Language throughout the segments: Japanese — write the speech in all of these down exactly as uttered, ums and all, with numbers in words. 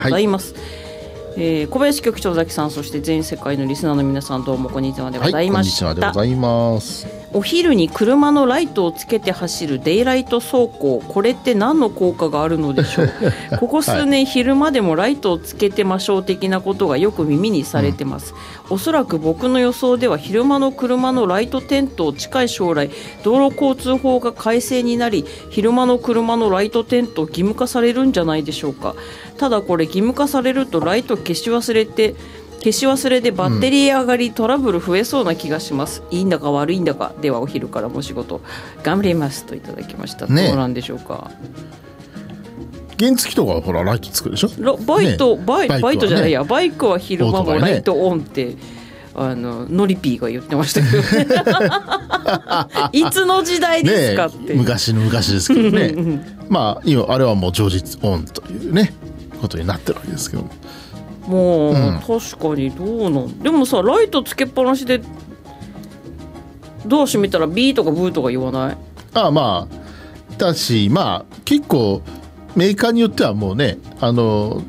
ございます、はい。えー、小林局長、ザキさん、そして全世界のリスナーの皆さん、どうもこんにちはでございました。 はい、こんにちはでございます。 お昼に車のライトをつけて走るデイライト走行、これって何の効果があるのでしょう。ここ数年、はい、昼間でもライトをつけてましょう的なことがよく耳にされてます、うん、おそらく僕の予想では昼間の車のライト点灯、近い将来道路交通法が改正になり、昼間の車のライト点灯義務化されるんじゃないでしょうか。ただこれ義務化されるとライト消し忘れて消し忘れでバッテリー上がり、うん、トラブル増えそうな気がします。いいんだか悪いんだか。ではお昼からも仕事頑張りますといただきました、ね、どうなんでしょうか。 原付とかはほらライトつくでしょ。 バイト、ね、バイ、バイ、バイトじゃないや、バイクは昼間もライトオンって、ね、あのノリピーが言ってましたけどねいつの時代ですかって、 ね、昔の昔ですけどねまあ今あれはもう常日オンというねことになってるわけですけどもう、うん、確かにどうなんでもさ、ライトつけっぱなしでドア閉めたらビーとかブーとか言わない？ ああ、まあだし、まあ結構メーカーによってはもうね、あの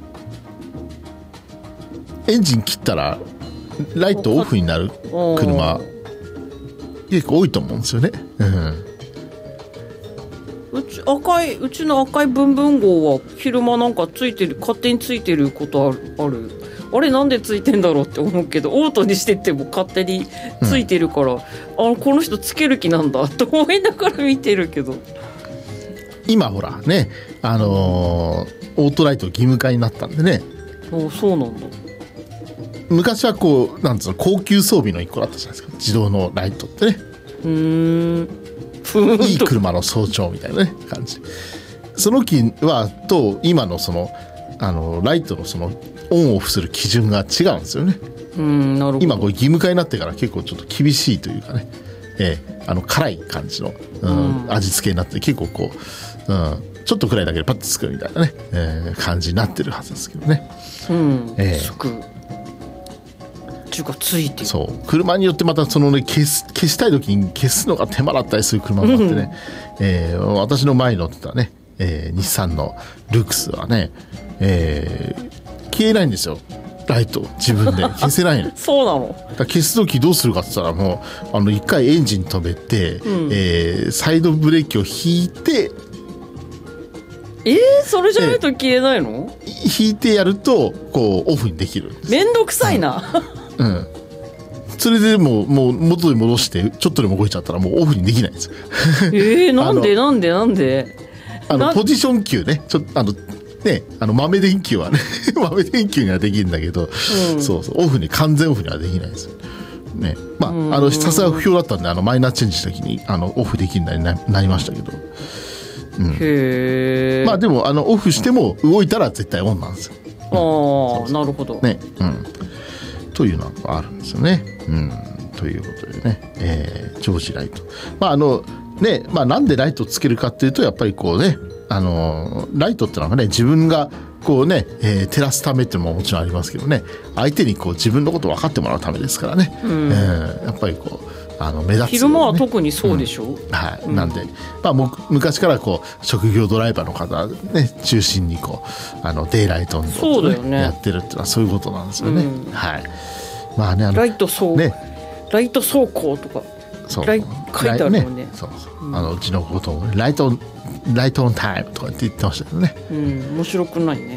エンジン切ったらライトオフになる車結構多いと思うんですよね、うん、 うち赤いうちの赤いブンブン号は昼間なんかついてる、勝手についてることある、あるあれなんでついてんだろうって思うけど、オートにしてても勝手についてるから、うん、あこの人つける気なんだと思いながら見てるけど、 今ほらね、あのー、オートライト義務化になったんでね。 あ、そうなんだ。 昔はこうなんつうの高級装備の一個だったじゃないですか、自動のライトってね。 うーんいい車の早朝みたいな、ね、感じ。その時はと今のそのあのライトのそのオンオフする基準が違うんですよね。 うん、なるほど。 今こう義務化になってから結構ちょっと厳しいというかね、えー、あの辛い感じの、うんうん、味付けになって結構こう、うん、ちょっとくらいだけでパッとつくみたいなね、えー、感じになってるはずですけどね。 うん、えー、つくっていうかついてる。 そう車によってまたその、ね、消す消したい時に消すのが手間だったりする車があってね、うんえー、私の前に乗ってたね、えー、日産のルクスはね、えー、消えないんですよライト自分で消せないのそうなの。 だ消す時どうするかって言ったらもうあの一回エンジン止めて、うんえー、サイドブレーキを引いてえー、それじゃないと消えないの？ えー、引いてやるとこうオフにできるんです。 めんどくさいな、 うん、うん、それでもう、もう元に戻してちょっとでも動いちゃったらもうオフにできないんですよえー、なんでなんでなんであのポジション球ねちょっとあのね、あの豆電球はね豆電球にはできるんだけど、うん、そうそうオフに完全オフにはできないですよね。まああのさすが不評だったんであのマイナーチェンジした時にあのオフできるようになりましたけど、うん、 へー。 まあでもあのオフしても動いたら絶対オンなんですよ。 ああなるほどね、うん、というのがあるんですよね、うん、ということでね、えー、常時ライトまああのねまあなんでライトつけるかっていうとやっぱりこうねあのライトってのはね自分がこうね、えー、照らすためっていうのももちろんありますけどね相手にこう自分のことを分かってもらうためですからね、うんえー、やっぱりこうあの目立つ、ね、 昼間は特にそうでしょ、うんはい、うん、なんで、まあ、もう昔からこう職業ドライバーの方、ね、中心にこうあのデイライト運動を、ねね、やってるっていうのはそういうことなんですよね、うん、はいまあねあのライト走、ね、ライト走行とかそうライ書いてあるもんね。 そうそう、うん、あのうちのことも、ね、ライトライトオンタイムとかって言ってましたけどね。 うん、面白くないね。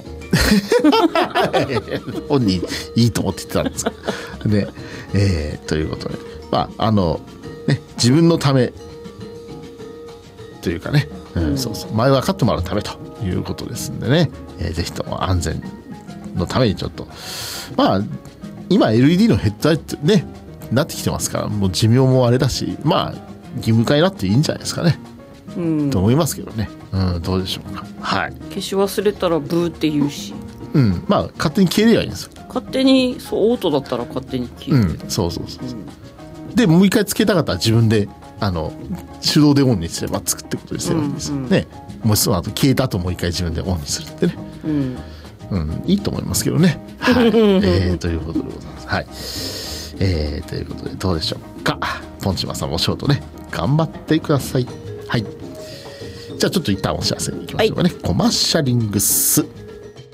本人いいと思って言ってたんですね、えー、ということで、まああのね自分のためというかね、うんうん、そうそう前分かってもらうためということですんでね、えー、ぜひとも安全のためにちょっとまあ今 エルイーディー のヘッドライトねなってきてますからもう寿命もあれだしまあ義務化になっていいんじゃないですかね。うん、と思いますけどね、うん、どうでしょうか、はい、 消し忘れたらブーって言うし、 うん、まあ勝手に消えればいいんですよ。 勝手にそうオートだったら勝手に消える、 うん、そうそうそうそう、うん、でもう一回つけたかったら自分であの手動でオンにすればつくってことですよ、うんうん、ね、もうその後消えた後もう一回自分でオンにするってね、うんうん、いいと思いますけどね、はいえー、ということでございます、はいえー、ということでどうでしょうか。ポンチマさんもショートね頑張ってください。はい、じゃあちょっと一旦お知らせに行きましょうかね、はい、コマーシャリングス